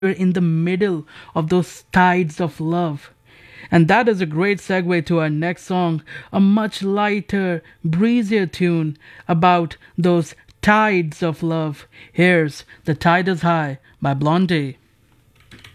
in the middle of those tides of love. And that is a great segue to our next song, a much lighter, breezier tune about those tides of love. Here's The Tide is High by Blondie.